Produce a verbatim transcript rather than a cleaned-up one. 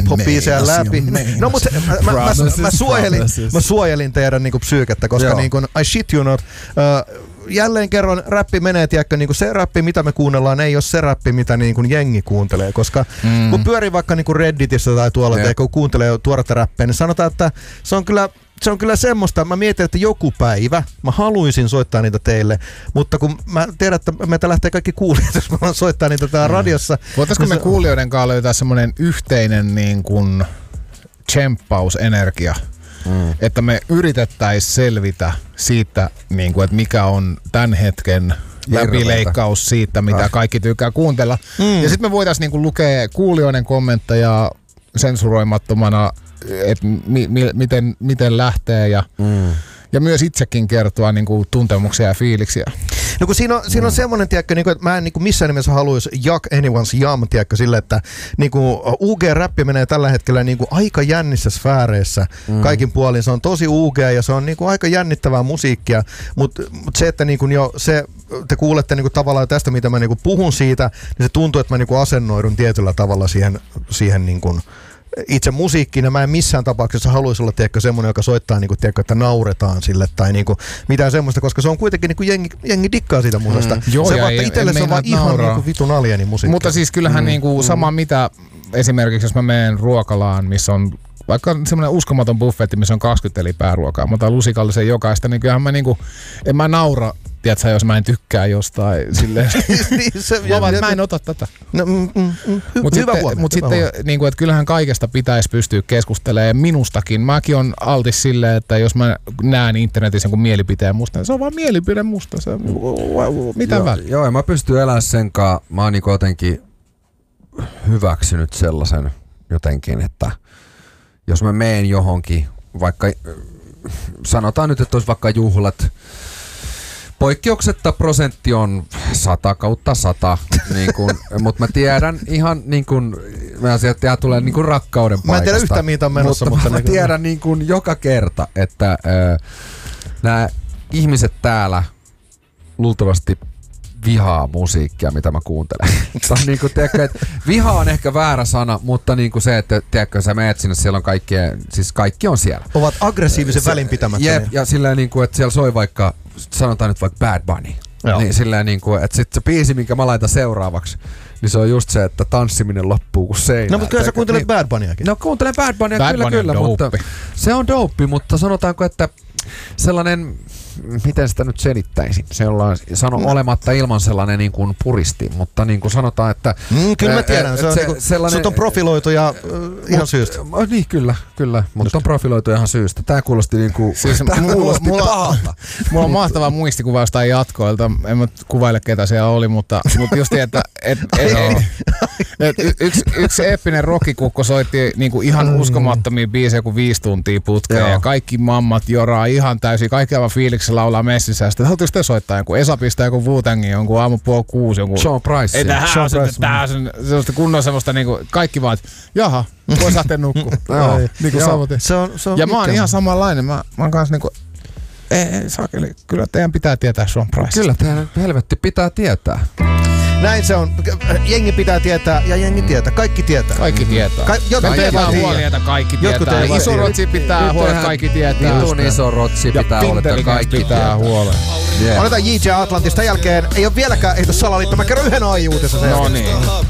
hip-hop-biisejä läpi. No mutta mä, mä, mä, mä, suojelin, mä suojelin teidän niinku psyykettä, koska niinku, I shit you not, uh, jälleen kerran räppi menee, tiedätkö, niinku se räppi, mitä me kuunnellaan, ei ole se räppi, mitä niinku jengi kuuntelee, koska mm. kun pyörii vaikka niinku Redditissä tai tuolla, yeah. kun kuuntelee tuoretta räppiä, niin sanotaan, että se on kyllä Se on kyllä semmoista, mä mietin, että joku päivä mä haluaisin soittaa niitä teille, mutta kun mä tiedän, että meitä lähtee kaikki kuulijat, jos mä soittaa niitä täällä mm. radiossa. Voitaisko niin me se... kuulijoiden kanssa löytää semmoinen yhteinen niin kuin tsemppausenergia, mm. että me yritettäisiin selvitä siitä, niin kuin, että mikä on tämän hetken läpileikkaus siitä, mitä ah. kaikki tykkää kuuntella. Mm. Ja sitten me voitaisiin niin kuin lukea kuulijoiden kommentteja sensuroimattomana, että mi, mi, miten, miten lähtee ja, mm. ja myös itsekin kertoa niin kuin tuntemuksia ja fiiliksiä. No kun siinä on, siinä on mm. semmoinen, tiedätkö, niin kuin, että mä en niin kuin missään nimessä haluaisi jack anyone's yum, tiedätkö, sille, että niin kuin U G-räppi menee tällä hetkellä niin kuin aika jännissä sfääreissä mm. kaikin puolin. Se on tosi U G ja se on niin kuin aika jännittävää musiikkia, mutta mut se, että niin kuin jo se, te kuulette niin kuin tavallaan tästä, mitä mä niin kuin puhun siitä, niin se tuntuu, että mä niin kuin asennoidun tietyllä tavalla siihen, siihen niin kuin itse musiikkiin, ja mä en missään tapauksessa haluaisi olla, tiedätkö, semmoinen, joka soittaa, niin kuin, tiedätkö, että nauretaan sille tai niin kuin, mitään semmoista, koska se on kuitenkin, niin kuin jengi, jengi dikkaa siitä musasta. Mm. Joo, se vaan, että itselle se on vaan ihan niin kuin vitun alieni musiikkia. Mutta siis kyllähän mm. niin kuin sama mitä, esimerkiksi jos mä menen ruokalaan, missä on vaikka semmoinen uskomaton buffetti, missä on kaksikymmentä eri pääruokaa, mä otan lusikallisen jokaista, niin kyllähän mä niinku, en mä naura, tiedätkö, jos mä en tykkää jostain silleen. niin, se, mä, vaan, mä en ota tätä. No, mm, mm, mm, Mutta sitten, mut sitten niinku, että kyllähän kaikesta pitäisi pystyä keskustelemaan minustakin. Mäkin on altis silleen, että jos mä näen internetissä jonkun mielipiteen musta, niin se on vaan mielipide musta. Se, mitä väliä? Joo, ja mä pystyn elämään sen kanssa. Mä oon niinku jotenkin hyväksynyt sellaisen jotenkin, että jos mä meen johonkin, vaikka sanotaan nyt, että olisi vaikka juhlat, poikkeuksetta prosentti on sata kautta sata, niin mutta mä tiedän ihan niin kuin, mä sieltä ihan tulee niin kuin rakkauden paikasta. Mä en tiedä yhtä mitä on menossa, mutta, mutta mä, mä tiedän niin kuin joka kerta, että äh, nämä ihmiset täällä luultavasti vihaa musiikkia, mitä mä kuuntelen. niin kuin, tiedätkö, että viha on ehkä väärä sana, mutta niin kuin se, että tiedätkö, sä meet sinne, siellä on kaikkien, siis kaikki on siellä. Ovat aggressiivisen se, välinpitämättömiä. Jep, ja silleen niin kuin, että siellä soi vaikka, sanotaan nyt vaikka Bad Bunny. Joo. Niin silleen niin kuin, että sit se biisi, minkä mä laitan seuraavaksi, niin se on just se, että tanssiminen loppuu kuin seinään. No mutta kyllä sä kuuntelet niin, Bad Bunnyakin. No kuuntelen Bad Bunnyaa, Bad kyllä Bunny kyllä, mutta se on dope, mutta sanotaanko, että sellainen, miten sitä nyt selittäisin, se ollaan sano no. olematta ilman sellainen niin kuin puristi, mutta niin kuin sanotaan, että mm, kyllä mä tiedän, ä, se on se, niin sellainen, sut on profiloitu ja äh, ihan mut, syystä. Äh, niin kyllä, kyllä, mutta on profiloitu ihan syystä. Tää kuulosti niin kuin, siis tää mulla, kuulosti mulla, pahalta. Mulla on mahtava muistikuva jostain jatkoilta, en mä kuvaile ketä siellä oli, mutta, mutta just että et, et, et, et, et, yksi, yksi eeppinen rockikukko soitti niin kuin ihan uskomattomia biisejä kuin viisi tuntia putkeen ja kaikki mammat joraa ihan täysin, kaikki aivan fiiliksi laulaa messissä ja sitten haluatteko te soittaa jonkun Esa pistää jonkun Wu-Tangin, jonkun aamu puoli kuusi, jonkun Sean Price. Ei tähän on se, sellaista kunnon semmoista niinku, kaikki vaan, että jaha, voi lähteä nukkua. Niinku samaten. Se on, se on ja mä oon ihan samanlainen, mä, mä oon kans niinku, ei saakeli, kyllä teidän pitää tietää Sean Price. Kyllä teidän helvetti pitää tietää. Näin se on. Jengi pitää tietää ja jengi tietää. Kaikki tietää. Kaikki tietää. Ka- jotkut kaikki ei vaan huoli, että kaikki tietää. Iso rotsi pitää huoli, että kaikki tietää. Vitun iso rotsi pitää huoli, että kaikki pitää huoli. Yeah. Otetaan J J Atlantista. Tämän jälkeen ei ole vieläkään ehto salaliitto. Mä kerron yhden A I-uutisen. No niin.